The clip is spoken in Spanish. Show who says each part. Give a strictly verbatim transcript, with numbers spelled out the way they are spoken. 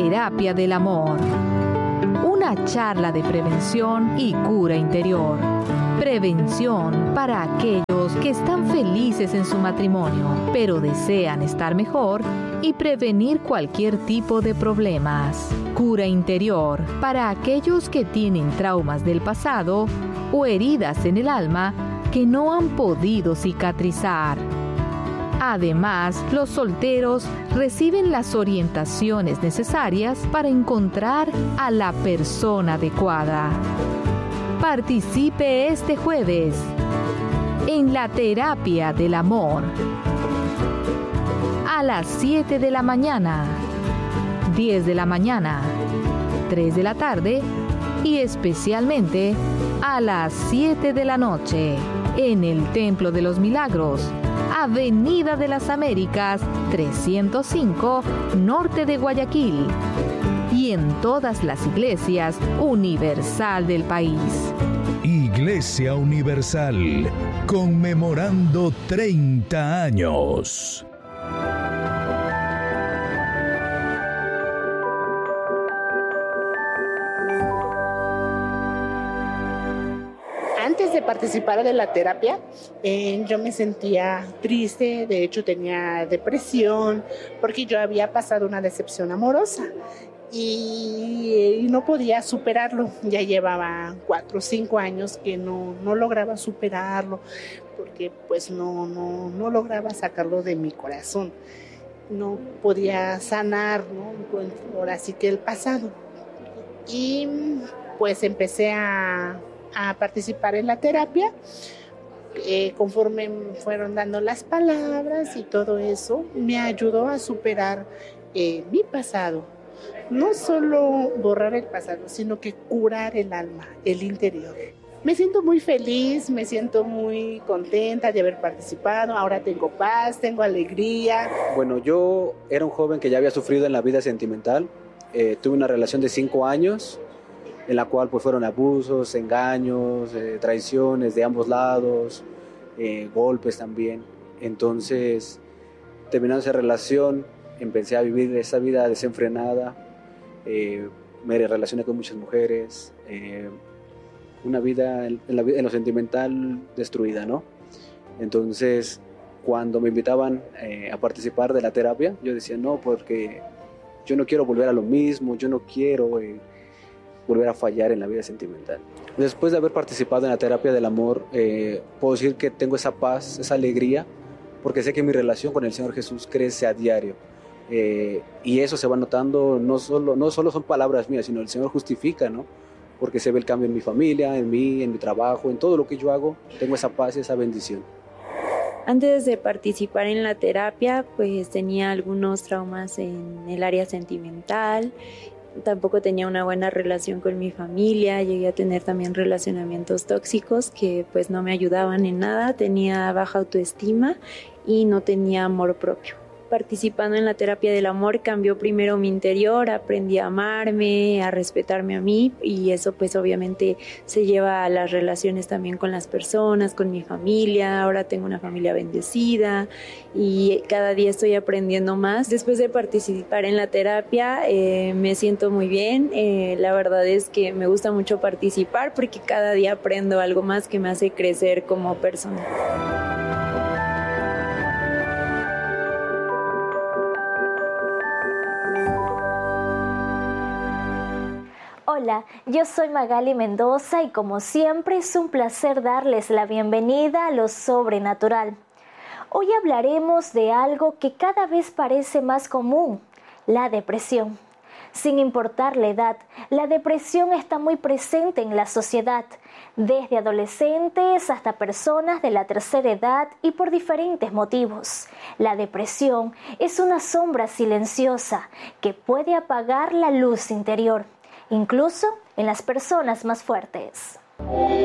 Speaker 1: terapia del amor. Una charla de prevención y cura interior. Prevención para aquellos que están felices en su matrimonio, pero desean estar mejor y prevenir cualquier tipo de problemas. Cura interior para aquellos que tienen traumas del pasado o heridas en el alma que no han podido cicatrizar. Además, los solteros reciben las orientaciones necesarias para encontrar a la persona adecuada. Participe este jueves en la terapia del amor a las siete de la mañana, diez de la mañana, tres de la tarde y especialmente a las siete de la noche en el Templo de los Milagros, Avenida de las Américas trescientos cinco, norte de Guayaquil, y en todas las iglesias universal del país.
Speaker 2: Iglesia Universal, conmemorando treinta años.
Speaker 3: Antes de participar de la terapia, eh, yo me sentía triste, de hecho tenía depresión, porque yo había pasado una decepción amorosa y, y no podía superarlo. Ya llevaba cuatro o cinco años que no, no lograba superarlo, porque pues no, no, no lograba sacarlo de mi corazón. No podía sanar, ¿no? Ahora sí que el pasado. Y pues empecé a... a participar en la terapia, eh, conforme fueron dando las palabras y todo eso, me ayudó a superar eh, mi pasado. No solo borrar el pasado, sino que curar el alma, el interior. Me siento muy feliz, me siento muy contenta de haber participado. Ahora tengo paz, tengo alegría.
Speaker 4: Bueno, yo era un joven que ya había sufrido en la vida sentimental. Eh, tuve una relación de cinco años, en la cual pues fueron abusos, engaños, eh, traiciones de ambos lados, eh, golpes también. Entonces, terminando esa relación, empecé a vivir esa vida desenfrenada, eh, me relacioné con muchas mujeres, eh, una vida en, en, la, en lo sentimental destruida, ¿no? Entonces, cuando me invitaban eh, a participar de la terapia, yo decía, no, porque yo no quiero volver a lo mismo, yo no quiero... Eh, volver a fallar en la vida sentimental. Después de haber participado en la terapia del amor, eh, puedo decir que tengo esa paz, esa alegría, porque sé que mi relación con el Señor Jesús crece a diario. Eh, y eso se va notando, no solo, no solo son palabras mías, sino el Señor justifica, ¿no? Porque se ve el cambio en mi familia, en mí, en mi trabajo, en todo lo que yo hago, tengo esa paz y esa bendición.
Speaker 5: Antes de participar en la terapia, pues tenía algunos traumas en el área sentimental. Tampoco tenía una buena relación con mi familia, llegué a tener también relacionamientos tóxicos que pues no me ayudaban en nada, tenía baja autoestima y no tenía amor propio. Participando en la terapia del amor cambió primero mi interior, aprendí a amarme, a respetarme a mí y eso pues obviamente se lleva a las relaciones también con las personas, con mi familia. Ahora tengo una familia bendecida y cada día estoy aprendiendo más. Después de participar en la terapia eh, me siento muy bien, eh, la verdad es que me gusta mucho participar porque cada día aprendo algo más que me hace crecer como persona.
Speaker 6: Hola, yo soy Magali Mendoza y como siempre es un placer darles la bienvenida a lo sobrenatural. Hoy hablaremos de algo que cada vez parece más común, la depresión. Sin importar la edad, la depresión está muy presente en la sociedad, desde adolescentes hasta personas de la tercera edad y por diferentes motivos. La depresión es una sombra silenciosa que puede apagar la luz interior, incluso en las personas más fuertes.